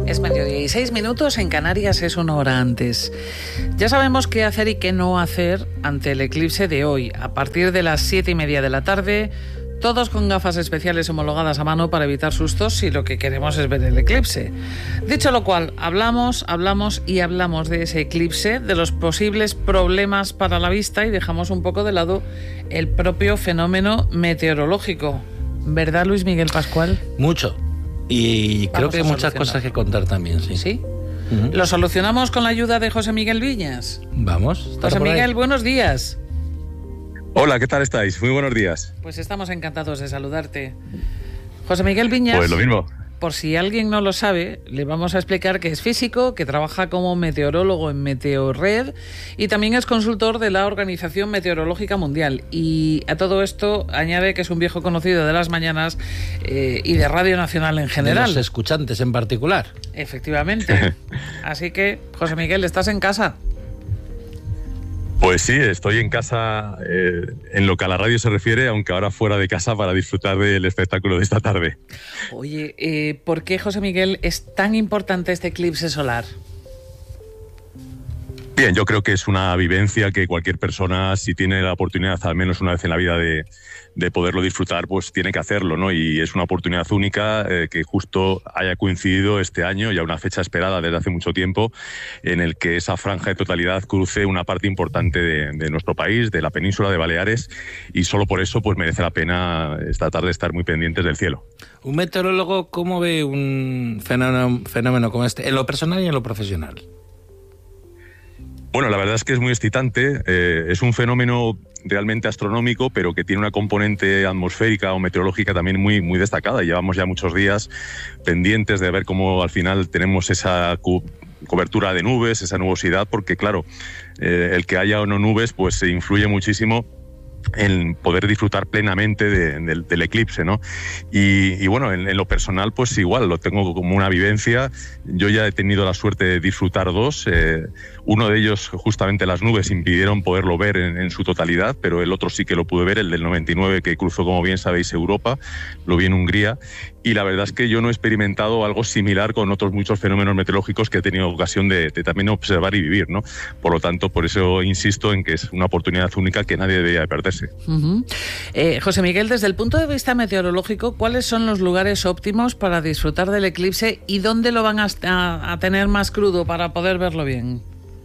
Es 12:06, en Canarias es 1 hora antes. Ya sabemos qué hacer y qué no hacer ante el eclipse de hoy. A partir de las 7:30 de la tarde, todos con gafas especiales homologadas a mano para evitar sustos si lo que queremos es ver el eclipse. Dicho lo cual, hablamos de ese eclipse, de los posibles problemas para la vista y dejamos un poco de lado el propio fenómeno meteorológico. ¿Verdad, Luis Miguel Pascual? Mucho. Y creo que hay muchas cosas que contar también, sí. ¿Sí? Uh-huh. ¿Lo solucionamos con la ayuda de José Miguel Viñas? Vamos. José Miguel, buenos días. Hola, ¿qué tal estáis? Muy buenos días. Pues estamos encantados de saludarte. José Miguel Viñas. Pues lo mismo. Por si alguien no lo sabe, le vamos a explicar que es físico, que trabaja como meteorólogo en Meteorred y también es consultor de la Organización Meteorológica Mundial. Y a todo esto añade que es un viejo conocido de las mañanas y de Radio Nacional en general. De los escuchantes en particular. Efectivamente. Así que, José Miguel, ¿estás en casa? Pues sí, estoy en casa en lo que a la radio se refiere, aunque ahora fuera de casa para disfrutar del espectáculo de esta tarde. Oye, ¿por qué, José Miguel, es tan importante este eclipse solar? Bien, yo creo que es una vivencia que cualquier persona, si tiene la oportunidad al menos una vez en la vida de poderlo disfrutar, pues tiene que hacerlo, ¿no? Y es una oportunidad única que justo haya coincidido este año, ya una fecha esperada desde hace mucho tiempo, en el que esa franja de totalidad cruce una parte importante de nuestro país, de la península de Baleares, y solo por eso pues merece la pena esta tarde estar muy pendientes del cielo. Un meteorólogo, ¿cómo ve un fenómeno como este, en lo personal y en lo profesional? Bueno, la verdad es que es muy excitante, es un fenómeno realmente astronómico, pero que tiene una componente atmosférica o meteorológica también muy, muy destacada. Llevamos ya muchos días pendientes de ver cómo al final tenemos esa cobertura de nubes, esa nubosidad, porque claro, el que haya o no nubes pues influye muchísimo en poder disfrutar plenamente del eclipse, ¿no? Y bueno, en lo personal, pues igual, lo tengo como una vivencia. Yo ya he tenido la suerte de disfrutar dos. Uno de ellos, justamente las nubes, impidieron poderlo ver en su totalidad, pero el otro sí que lo pude ver, el del 99, que cruzó, como bien sabéis, Europa. Lo vi en Hungría. Y la verdad es que yo no he experimentado algo similar con otros muchos fenómenos meteorológicos que he tenido ocasión de también observar y vivir, ¿no? Por lo tanto, por eso insisto en que es una oportunidad única que nadie debería perderse. Uh-huh. José Miguel, desde el punto de vista meteorológico, ¿cuáles son los lugares óptimos para disfrutar del eclipse y dónde lo van a tener más crudo para poder verlo bien?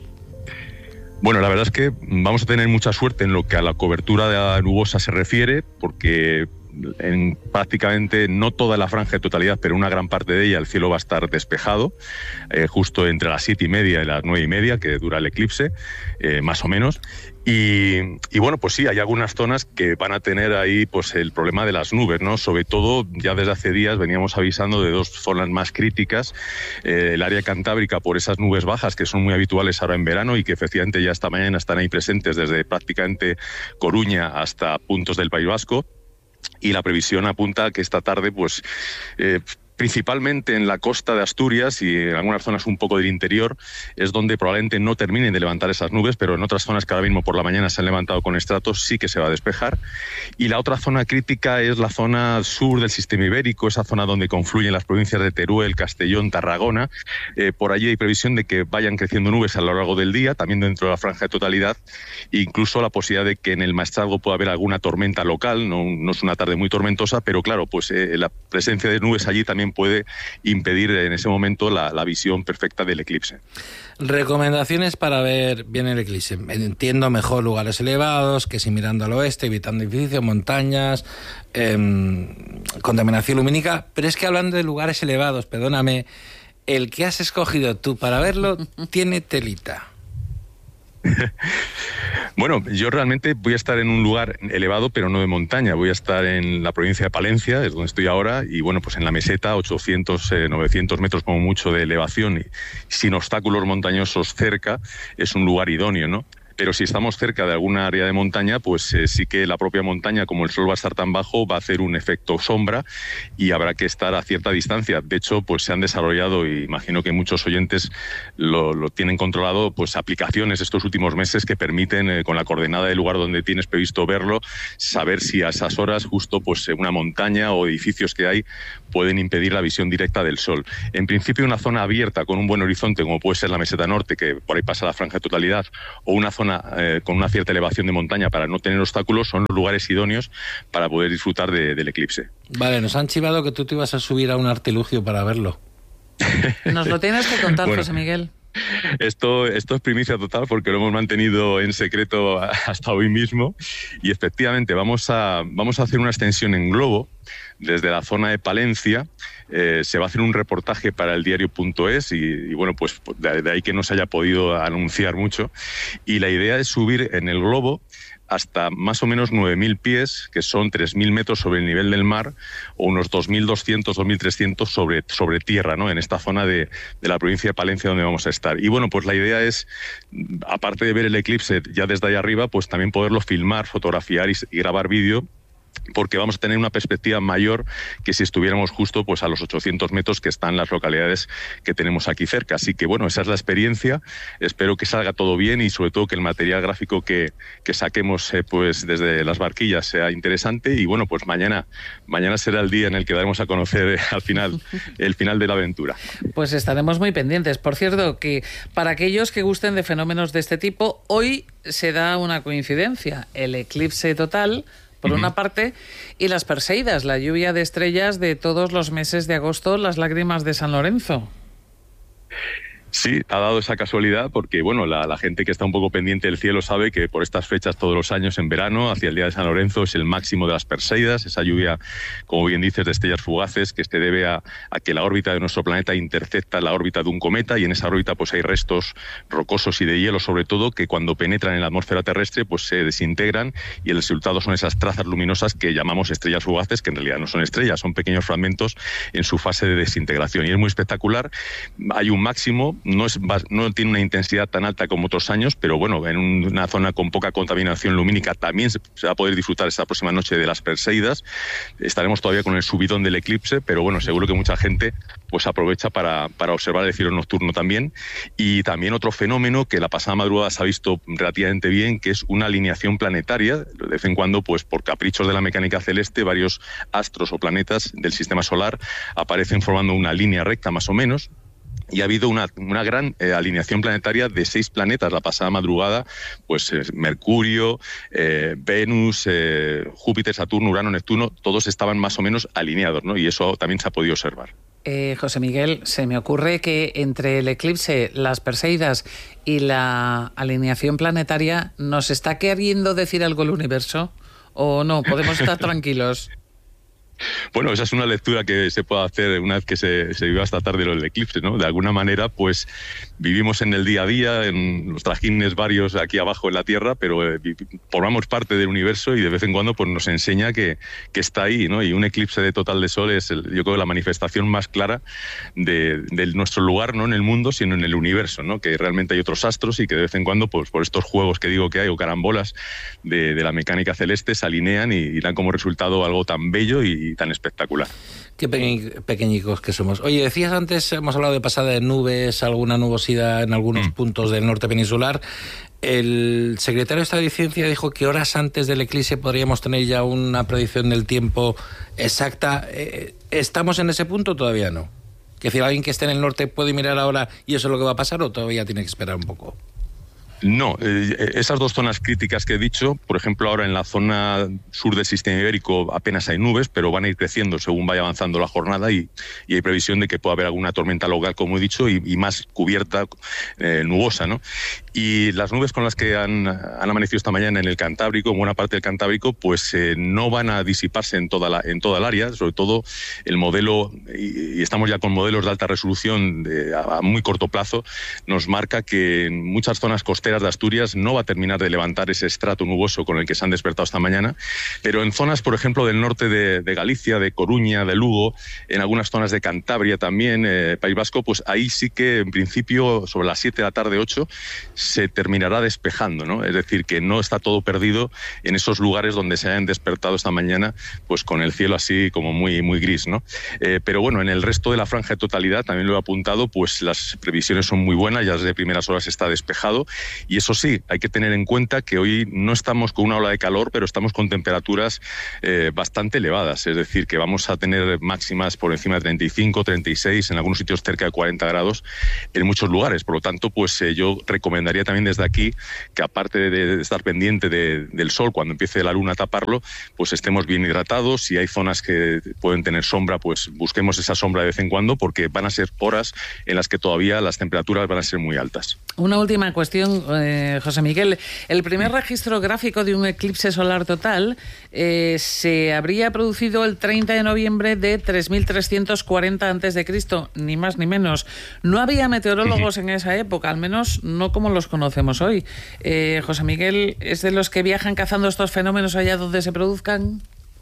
Bueno, la verdad es que vamos a tener mucha suerte en lo que a la cobertura nubosa se refiere, porque en prácticamente no toda la franja de totalidad, pero una gran parte de ella, el cielo va a estar despejado, justo entre las 7:30 y las 9:30, que dura el eclipse, más o menos. Y bueno, pues sí, hay algunas zonas que van a tener ahí pues el problema de las nubes, ¿no? Sobre todo, ya desde hace días veníamos avisando de dos zonas más críticas, el área cantábrica por esas nubes bajas que son muy habituales ahora en verano y que efectivamente ya esta mañana están ahí presentes desde prácticamente Coruña hasta puntos del País Vasco. Y la previsión apunta a que esta tarde, pues, principalmente en la costa de Asturias y en algunas zonas un poco del interior, es donde probablemente no terminen de levantar esas nubes, pero en otras zonas que ahora mismo por la mañana se han levantado con estratos sí que se va a despejar. Y la otra zona crítica es la zona sur del sistema ibérico, esa zona donde confluyen las provincias de Teruel, Castellón, Tarragona. Por allí hay previsión de que vayan creciendo nubes a lo largo del día, también dentro de la franja de totalidad, e incluso la posibilidad de que en el Maestrazgo pueda haber alguna tormenta local. No es una tarde muy tormentosa, pero claro, pues la presencia de nubes allí también puede impedir en ese momento la visión perfecta del eclipse. Recomendaciones para ver bien el eclipse. Entiendo mejor lugares elevados, que si mirando al oeste, evitando edificios, montañas, contaminación lumínica, pero es que hablando de lugares elevados, perdóname, el que has escogido tú para verlo tiene telita. Bueno, yo realmente voy a estar en un lugar elevado, pero no de montaña. Voy a estar en la provincia de Palencia, es donde estoy ahora, y bueno, pues en la meseta, 800, 900 metros como mucho de elevación, y sin obstáculos montañosos cerca, es un lugar idóneo, ¿no? Pero si estamos cerca de alguna área de montaña, pues sí que la propia montaña, como el sol va a estar tan bajo, va a hacer un efecto sombra y habrá que estar a cierta distancia. De hecho, pues se han desarrollado, y imagino que muchos oyentes lo tienen controlado, pues aplicaciones estos últimos meses que permiten, con la coordenada del lugar donde tienes previsto verlo, saber si a esas horas justo pues una montaña o edificios que hay pueden impedir la visión directa del sol. En principio, una zona abierta con un buen horizonte, como puede ser la meseta norte, que por ahí pasa la franja de totalidad, o una zona con una cierta elevación de montaña para no tener obstáculos, son los lugares idóneos para poder disfrutar del eclipse. Vale, nos han chivado que tú te ibas a subir a un artilugio para verlo. Nos lo tienes que contar, bueno, José Miguel. Esto es primicia total porque lo hemos mantenido en secreto hasta hoy mismo, y efectivamente vamos a hacer una extensión en globo desde la zona de Palencia. Se va a hacer un reportaje para el diario.es y bueno, pues de ahí que no se haya podido anunciar mucho, y la idea es subir en el globo hasta más o menos 9.000 pies, que son 3.000 metros sobre el nivel del mar, o unos 2.200, 2.300 sobre tierra, ¿no? En esta zona de la provincia de Palencia donde vamos a estar. Y bueno, pues la idea es, aparte de ver el eclipse ya desde ahí arriba, pues también poderlo filmar, fotografiar y grabar vídeo, porque vamos a tener una perspectiva mayor que si estuviéramos justo pues a los 800 metros que están las localidades que tenemos aquí cerca. Así que bueno, esa es la experiencia. Espero que salga todo bien y sobre todo que el material gráfico que saquemos pues desde las barquillas sea interesante. Y bueno, pues mañana será el día en el que daremos a conocer el final de la aventura. Pues estaremos muy pendientes. Por cierto, que para aquellos que gusten de fenómenos de este tipo, hoy se da una coincidencia: el eclipse total, por una parte, y las Perseidas, la lluvia de estrellas de todos los meses de agosto, las lágrimas de San Lorenzo. Sí, ha dado esa casualidad porque, bueno, la gente que está un poco pendiente del cielo sabe que por estas fechas todos los años en verano, hacia el día de San Lorenzo, es el máximo de las Perseidas, esa lluvia, como bien dices, de estrellas fugaces que se debe a que la órbita de nuestro planeta intercepta la órbita de un cometa, y en esa órbita pues hay restos rocosos y de hielo, sobre todo, que cuando penetran en la atmósfera terrestre pues se desintegran, y el resultado son esas trazas luminosas que llamamos estrellas fugaces, que en realidad no son estrellas, son pequeños fragmentos en su fase de desintegración, y es muy espectacular. Hay un máximo. No tiene una intensidad tan alta como otros años, pero bueno, en una zona con poca contaminación lumínica también se va a poder disfrutar esta próxima noche de las Perseidas. Estaremos todavía con el subidón del eclipse, pero bueno, seguro que mucha gente pues aprovecha para observar el cielo nocturno también. Y también otro fenómeno que la pasada madrugada se ha visto relativamente bien, que es una alineación planetaria. De vez en cuando, pues por caprichos de la mecánica celeste, varios astros o planetas del sistema solar aparecen formando una línea recta más o menos. Y ha habido una gran alineación planetaria de 6 planetas la pasada madrugada, pues Mercurio, Venus, Júpiter, Saturno, Urano, Neptuno, todos estaban más o menos alineados, ¿no? Y eso también se ha podido observar. José Miguel, se me ocurre que entre el eclipse, las Perseidas y la alineación planetaria, ¿nos está queriendo decir algo el universo? ¿O no? ¿Podemos estar tranquilos? Bueno, esa es una lectura que se puede hacer una vez que se viva esta tarde el eclipse, ¿no? De alguna manera, pues vivimos en el día a día, en los trajines varios aquí abajo en la Tierra, pero formamos parte del universo y de vez en cuando pues nos enseña que está ahí, ¿no? Y un eclipse de total de sol es, yo creo, la manifestación más clara de nuestro lugar, no en el mundo, sino en el universo, ¿no? Que realmente hay otros astros y que de vez en cuando, pues por estos juegos que digo que hay, o carambolas de la mecánica celeste, se alinean y dan como resultado algo tan bello y tan espectacular. Qué pequeñicos que somos. Oye, decías antes, hemos hablado de pasada de nubes, alguna nubosidad en algunos puntos del norte peninsular. El secretario de Estado de Ciencia dijo que horas antes del eclipse podríamos tener ya una predicción del tiempo exacta. ¿Estamos en ese punto o todavía no? Es decir, ¿alguien que esté en el norte puede mirar ahora y eso es lo que va a pasar, o todavía tiene que esperar un poco? No, esas dos zonas críticas que he dicho, por ejemplo, ahora en la zona sur del sistema ibérico apenas hay nubes, pero van a ir creciendo según vaya avanzando la jornada y hay previsión de que pueda haber alguna tormenta local, como he dicho, y más cubierta, nubosa, ¿no? Y las nubes con las que han amanecido esta mañana en el Cantábrico, en buena parte del Cantábrico, pues no van a disiparse en toda el área, sobre todo el modelo, y estamos ya con modelos de alta resolución a muy corto plazo, nos marca que en muchas zonas costeras de Asturias no va a terminar de levantar ese estrato nuboso con el que se han despertado esta mañana, pero en zonas, por ejemplo, del norte de Galicia, de Coruña, de Lugo, en algunas zonas de Cantabria también, País Vasco, pues ahí sí que en principio sobre las 7 de la tarde, 8, se terminará despejando, ¿no? Es decir, que no está todo perdido en esos lugares donde se hayan despertado esta mañana pues con el cielo así como muy, muy gris, ¿no? Pero bueno, en el resto de la franja de totalidad, también lo he apuntado, pues las previsiones son muy buenas, ya desde primeras horas está despejado, y eso sí, hay que tener en cuenta que hoy no estamos con una ola de calor, pero estamos con temperaturas bastante elevadas, es decir, que vamos a tener máximas por encima de 35, 36, en algunos sitios cerca de 40 grados en muchos lugares. Por lo tanto, pues yo recomendaría también desde aquí que, aparte de estar pendiente del sol cuando empiece la luna a taparlo, pues estemos bien hidratados. Si hay zonas que pueden tener sombra, pues busquemos esa sombra de vez en cuando, porque van a ser horas en las que todavía las temperaturas van a ser muy altas. Una última cuestión, José Miguel. El primer registro gráfico de un eclipse solar total se habría producido el 30 de noviembre de 3340 a.C., ni más ni menos. No había meteorólogos en esa época, al menos no como los conocemos hoy. José Miguel, ¿es de los que viajan cazando estos fenómenos allá donde se produzcan?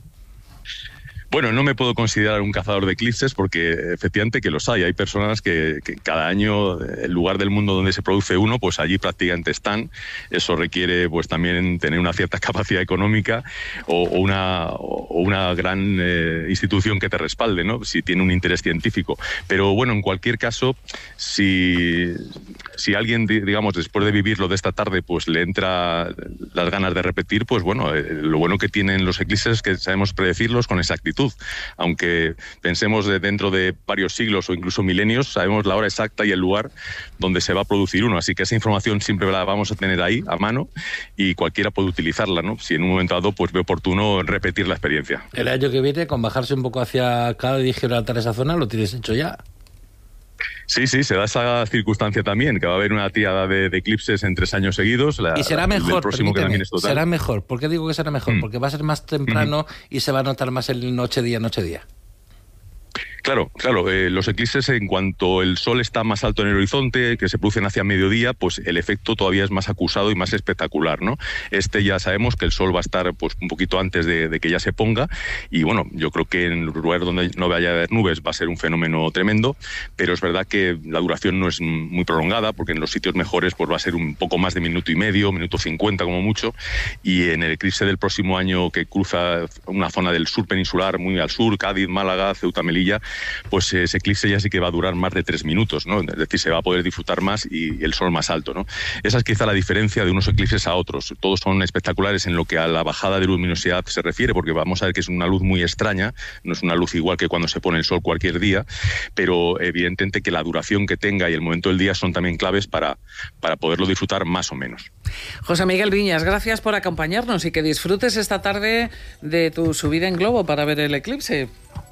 Bueno, no me puedo considerar un cazador de eclipses porque efectivamente que los hay. Hay personas que cada año, el lugar del mundo donde se produce uno, pues allí prácticamente están. Eso requiere pues también tener una cierta capacidad económica o una gran institución que te respalde, ¿no? Si tiene un interés científico. Pero bueno, en cualquier caso, si alguien, digamos, después de vivirlo de esta tarde, pues le entra las ganas de repetir, pues bueno, lo bueno que tienen los eclipses es que sabemos predecirlos con exactitud. Aunque pensemos dentro de varios siglos o incluso milenios, sabemos la hora exacta y el lugar donde se va a producir uno. Así que esa información siempre la vamos a tener ahí a mano y cualquiera puede utilizarla, ¿no? Si en un momento dado pues ve oportuno repetir la experiencia. El año que viene, con bajarse un poco hacia Cádiz y Gibraltar, esa zona, lo tienes hecho ya. Sí, se da esa circunstancia también, que va a haber una tirada de eclipses en 3 años seguidos. Y será mejor, será mejor. ¿Por qué digo que será mejor? Porque va a ser más temprano y se va a notar más el noche-día. Claro, los eclipses, en cuanto el sol está más alto en el horizonte, que se producen hacia mediodía, pues el efecto todavía es más acusado y más espectacular, ¿no? Ya sabemos que el sol va a estar pues un poquito antes de que ya se ponga, y bueno, yo creo que en lugares donde no vaya a haber nubes va a ser un fenómeno tremendo, pero es verdad que la duración no es muy prolongada, porque en los sitios mejores pues va a ser un poco más de minuto y medio, minuto 50 como mucho, y en el eclipse del próximo año, que cruza una zona del sur peninsular, muy al sur, Cádiz, Málaga, Ceuta, Melilla, pues ese eclipse ya sí que va a durar más de 3 minutos, ¿no? Es decir, se va a poder disfrutar más y el sol más alto, ¿no? Esa es quizá la diferencia de unos eclipses a otros. Todos son espectaculares en lo que a la bajada de luminosidad se refiere, porque vamos a ver que es una luz muy extraña, no es una luz igual que cuando se pone el sol cualquier día, pero evidentemente que la duración que tenga y el momento del día son también claves para poderlo disfrutar más o menos. José Miguel Viñas, gracias por acompañarnos y que disfrutes esta tarde de tu subida en globo para ver el eclipse.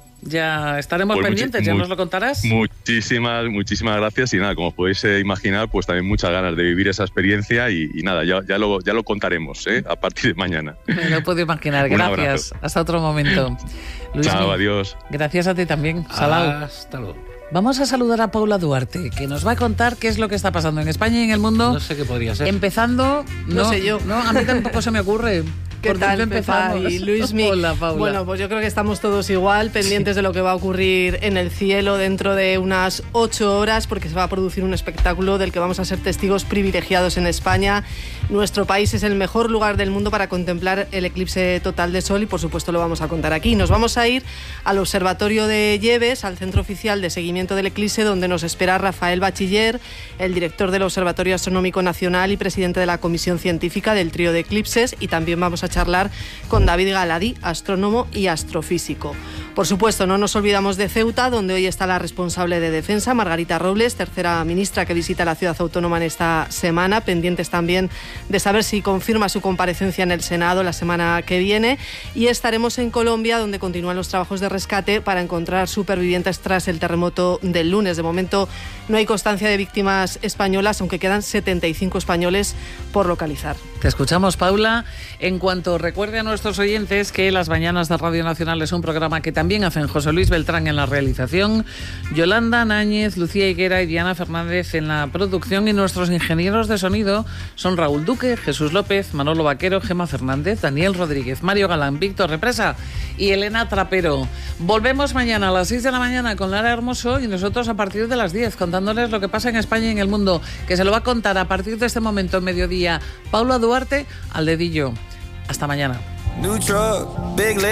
Ya estaremos pues pendientes, ya nos lo contarás. Muchísimas gracias y nada, como podéis imaginar, pues también muchas ganas de vivir esa experiencia y nada, ya lo contaremos a partir de mañana. Me lo puedo imaginar, gracias. Hasta otro momento. Luis, chao, adiós. Gracias a ti también. Salau. Hasta luego. Vamos a saludar a Paula Duarte, que nos va a contar qué es lo que está pasando en España y en el mundo. No sé qué podría ser. Empezando, no sé yo. No, a mí tampoco se me ocurre. ¿Qué tal, Pepa y Luismi? Hola, Paula. Bueno, pues yo creo que estamos todos igual, pendientes de lo que va a ocurrir en el cielo dentro de unas 8 horas, porque se va a producir un espectáculo del que vamos a ser testigos privilegiados en España. Nuestro país es el mejor lugar del mundo para contemplar el eclipse total de sol y, por supuesto, lo vamos a contar aquí. Nos vamos a ir al Observatorio de Lleves, al Centro Oficial de Seguimiento del Eclipse, donde nos espera Rafael Bachiller, el director del Observatorio Astronómico Nacional y presidente de la Comisión Científica del Trío de Eclipses, y también vamos a charlar con David Galadí, astrónomo y astrofísico. Por supuesto, no nos olvidamos de Ceuta, donde hoy está la responsable de Defensa, Margarita Robles, tercera ministra que visita la ciudad autónoma en esta semana, pendientes también de saber si confirma su comparecencia en el Senado la semana que viene. Y estaremos en Colombia, donde continúan los trabajos de rescate para encontrar supervivientes tras el terremoto del lunes. De momento no hay constancia de víctimas españolas, aunque quedan 75 españoles por localizar. Te escuchamos, Paula. En cuanto tanto, recuerde a nuestros oyentes que Las Mañanas de Radio Nacional es un programa que también hacen José Luis Beltrán en la realización, Yolanda Náñez, Lucía Higuera y Diana Fernández en la producción, y nuestros ingenieros de sonido son Raúl Duque, Jesús López, Manolo Vaquero, Gemma Fernández, Daniel Rodríguez, Mario Galán, Víctor Represa y Elena Trapero. Volvemos mañana a las 6 de la mañana con Lara Hermoso y nosotros a partir de las 10 contándoles lo que pasa en España y en el mundo, que se lo va a contar a partir de este momento en mediodía Paula Duarte al dedillo. Hasta mañana.